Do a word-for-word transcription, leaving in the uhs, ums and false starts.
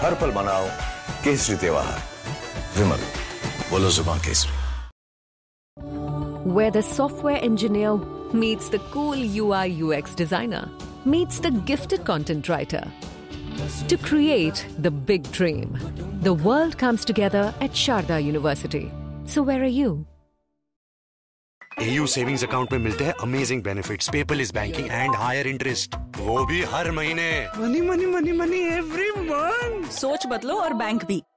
हर पल मनाओ केसरी त्योहार। विमल, बोलो जुबान Kesari. Where the software engineer meets the cool U I U X designer, meets the gifted content writer. To create the big dream, the world comes together at Sharda University. So where are you? A U savings account में मिलते हैं amazing benefits, paperless banking and higher interest, वो भी हर महीने। Money money money money every month. सोच बदलो और bank भी।